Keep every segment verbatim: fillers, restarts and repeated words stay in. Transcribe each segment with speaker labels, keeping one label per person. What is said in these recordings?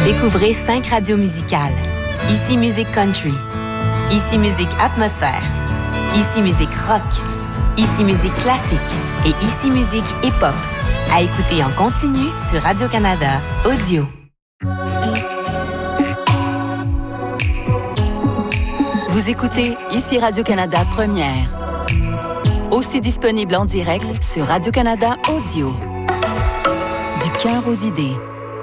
Speaker 1: Découvrez cinq radios musicales. Ici Musique Country. Ici Musique Atmosphère. Ici Musique Rock. Ici Musique Classique. Et Ici Musique Hip-Hop. À écouter en continu sur Radio-Canada Audio. Vous écoutez Ici Radio-Canada Première. Aussi disponible en direct sur Radio-Canada Audio. Du cœur aux idées.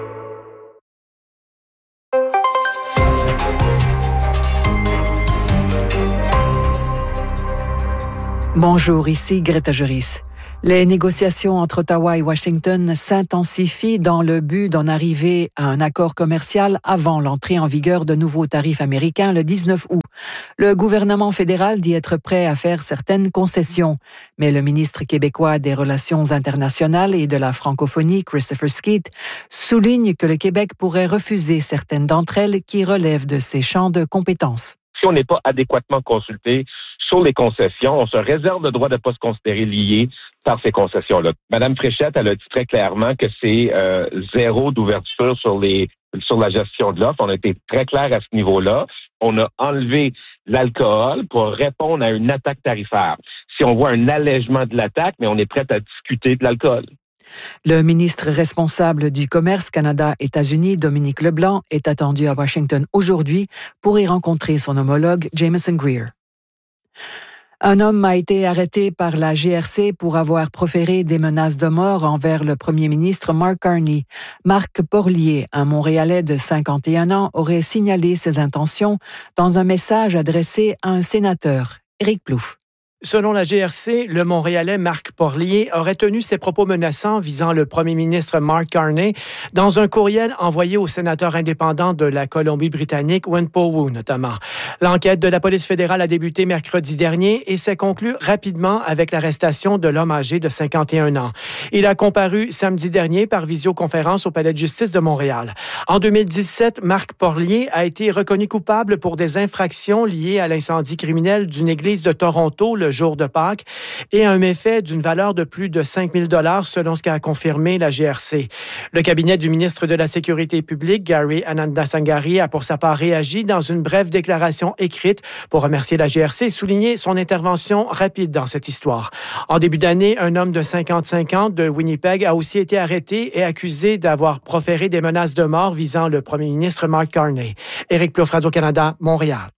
Speaker 2: Bonjour, ici Greta Juris. Les négociations entre Ottawa et Washington s'intensifient dans le but d'en arriver à un accord commercial avant l'entrée en vigueur de nouveaux tarifs américains le dix-neuf août. Le gouvernement fédéral dit être prêt à faire certaines concessions, mais le ministre québécois des Relations internationales et de la francophonie, Christopher Skeet, souligne que le Québec pourrait refuser certaines d'entre elles qui relèvent de ses champs de compétences.
Speaker 3: Si on n'est pas adéquatement consulté sur les concessions, on se réserve le droit de ne pas se considérer lié par ces concessions-là. Madame Fréchette, elle a dit très clairement que c'est euh, zéro d'ouverture sur les sur la gestion de l'offre. On a été très clair à ce niveau-là. On a enlevé l'alcool pour répondre à une attaque tarifaire. Si on voit un allègement de l'attaque, mais on est prêt à discuter de l'alcool.
Speaker 2: Le ministre responsable du Commerce Canada-États-Unis, Dominique Leblanc, est attendu à Washington aujourd'hui pour y rencontrer son homologue Jameson Greer. Un homme a été arrêté par la G R C pour avoir proféré des menaces de mort envers le premier ministre Mark Carney. Marc Porlier, un Montréalais de cinquante et un ans, aurait signalé ses intentions dans un message adressé à un sénateur, Éric Plouffe.
Speaker 4: Selon la G R C, le Montréalais Marc Porlier aurait tenu ses propos menaçants visant le premier ministre Mark Carney dans un courriel envoyé au sénateur indépendant de la Colombie-Britannique, Wen Po-Woo notamment. L'enquête de la police fédérale a débuté mercredi dernier et s'est conclue rapidement avec l'arrestation de l'homme âgé de cinquante et un ans. Il a comparu samedi dernier par visioconférence au Palais de justice de Montréal. En deux mille dix-sept, Marc Porlier a été reconnu coupable pour des infractions liées à l'incendie criminel d'une église de Toronto le jour de Pâques et un méfait d'une valeur de plus de cinq mille dollars selon ce qu'a confirmé la G R C. Le cabinet du ministre de la Sécurité publique, Gary Anandasangari, a pour sa part réagi dans une brève déclaration écrite pour remercier la G R C et souligner son intervention rapide dans cette histoire. En début d'année, un homme de cinquante-cinq ans de Winnipeg a aussi été arrêté et accusé d'avoir proféré des menaces de mort visant le premier ministre Mark Carney. Éric Plouffe, Radio-Canada, Montréal.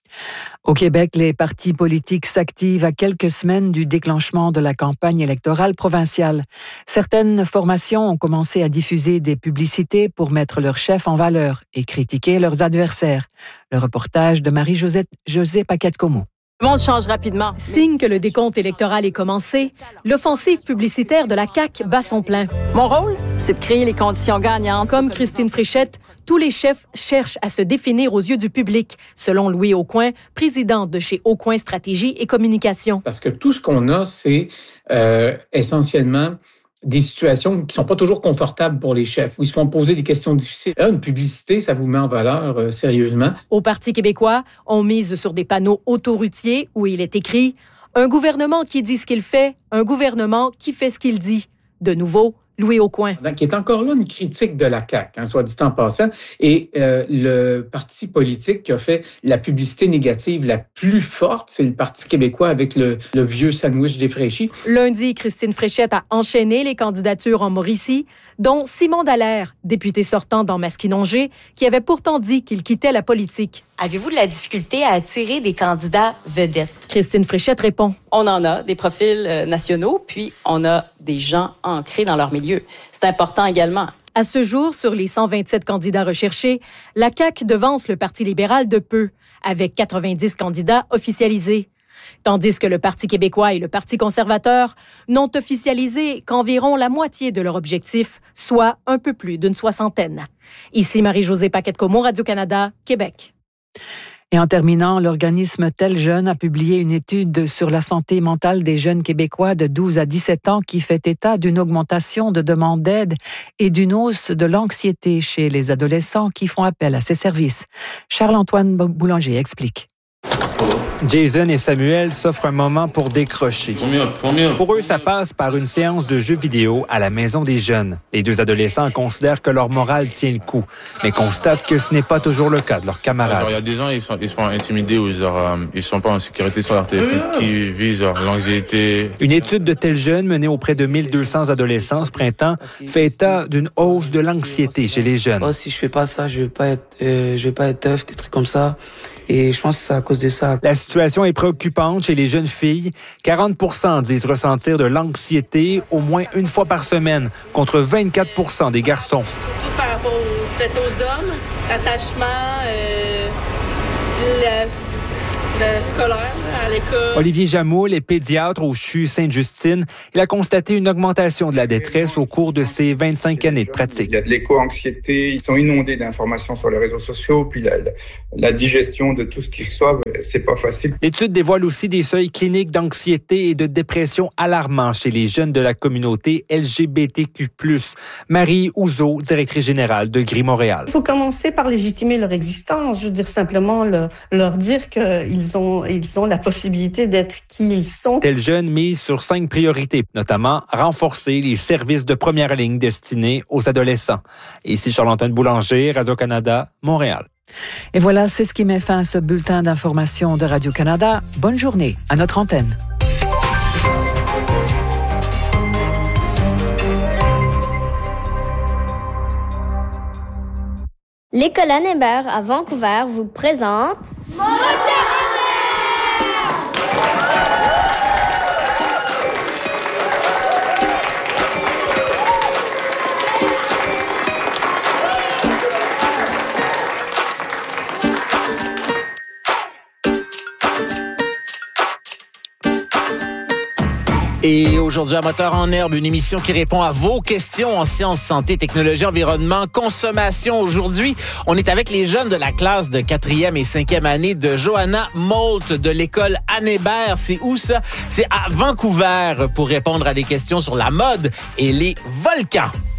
Speaker 2: Au Québec, les partis politiques s'activent à quelques semaines du déclenchement de la campagne électorale provinciale. Certaines formations ont commencé à diffuser des publicités pour mettre leurs chefs en valeur et critiquer leurs adversaires. Le reportage de Marie-Josée Josée Paquette-Comeau.
Speaker 5: Le monde change rapidement. Signe que le décompte électoral est commencé, l'offensive publicitaire de la C A Q bat son plein. Mon rôle, c'est de créer les conditions gagnantes. Comme Christine Fréchette, tous les chefs cherchent à se définir aux yeux du public, selon Louis Aucoin, président de chez Aucoin Stratégie et Communication.
Speaker 6: Parce que tout ce qu'on a, c'est euh, essentiellement des situations qui ne sont pas toujours confortables pour les chefs, où ils se font poser des questions difficiles. Là, une publicité, ça vous met en valeur euh, sérieusement.
Speaker 5: Au Parti québécois, on mise sur des panneaux autoroutiers où il est écrit « Un gouvernement qui dit ce qu'il fait, un gouvernement qui fait ce qu'il dit ». De nouveau, Louis Aucoin.
Speaker 6: Qui est encore là une critique de la C A Q, hein, soit dit en passant. Et euh, le parti politique qui a fait la publicité négative la plus forte, c'est le Parti québécois avec le, le vieux sandwich défraîchi.
Speaker 5: Lundi, Christine Fréchette a enchaîné les candidatures en Mauricie, dont Simon Dallaire, député sortant dans Masquinongé, qui avait pourtant dit qu'il quittait la politique.
Speaker 7: Avez-vous de la difficulté à attirer des candidats vedettes?
Speaker 5: Christine Fréchette répond.
Speaker 7: On en a des profils euh, nationaux, puis on a des gens ancrés dans leur milieu. C'est important également.
Speaker 5: À ce jour, sur les cent vingt-sept candidats recherchés, la C A Q devance le Parti libéral de peu, avec quatre-vingt-dix candidats officialisés. Tandis que le Parti québécois et le Parti conservateur n'ont officialisé qu'environ la moitié de leur objectif, soit un peu plus d'une soixantaine. Ici Marie-Josée Paquette-Comeau, Radio-Canada, Québec.
Speaker 2: Et en terminant, l'organisme Tel Jeune a publié une étude sur la santé mentale des jeunes Québécois de douze à dix-sept ans qui fait état d'une augmentation de demandes d'aide et d'une hausse de l'anxiété chez les adolescents qui font appel à ces services. Charles-Antoine Boulanger explique.
Speaker 8: Jason et Samuel s'offrent un moment pour décrocher. Pour eux, ça passe par une séance de jeux vidéo à la maison des jeunes. Les deux adolescents considèrent que leur morale tient le coup, mais constatent que ce n'est pas toujours le cas de leurs camarades.
Speaker 9: Il y a des gens, ils sont, ils sont intimidés ou ils ne sont pas en sécurité sur leur téléphone, qui visent l'anxiété.
Speaker 8: Une étude de Tel Jeune menée auprès de mille deux cents adolescents ce printemps fait état d'une hausse de l'anxiété chez les jeunes.
Speaker 10: Oh, si je fais pas ça, je vais pas être, euh, je vais pas être tough, des trucs comme ça. Et je pense que c'est à cause de ça.
Speaker 8: La situation est préoccupante chez les jeunes filles. quarante pour cent disent ressentir de l'anxiété au moins une fois par semaine, contre vingt-quatre pour cent des garçons.
Speaker 11: Surtout par rapport aux, peut-être aux hommes, l'attachement, euh, le, le scolaire à l'école.
Speaker 8: Olivier Jamoul est pédiatre au C H U Sainte-Justine. Il a constaté une augmentation de la détresse au cours de ses vingt-cinq années de pratique.
Speaker 12: Il y a de l'éco-anxiété, ils sont inondés d'informations sur les réseaux sociaux, puis la, la, la digestion de tout ce qu'ils reçoivent, c'est pas facile.
Speaker 8: L'étude dévoile aussi des seuils cliniques d'anxiété et de dépression alarmants chez les jeunes de la communauté L G B T Q plus. Marie Ouzo, directrice générale de Gris Montréal.
Speaker 13: Il faut commencer par légitimer leur existence, je veux dire simplement le, leur dire qu'ils ont, ils ont la possibilité d'être qui ils sont.
Speaker 8: Tel Jeune mise sur cinq priorités, notamment renforcer les services de première ligne destinés aux adolescents. Ici Charles-Antoine Boulanger, Radio-Canada, Montréal.
Speaker 2: Et voilà, c'est ce qui met fin à ce bulletin d'information de Radio-Canada. Bonne journée à notre antenne.
Speaker 14: L'École Anne Hébert à Vancouver vous présente
Speaker 15: Et aujourd'hui, à Moteur en herbe, une émission qui répond à vos questions en sciences, santé, technologie, environnement, consommation. Aujourd'hui, on est avec les jeunes de la classe de quatrième et cinquième année de Johanna Moult de l'école Anne Hébert. C'est où ça? C'est à Vancouver pour répondre à des questions sur la mode et les volcans.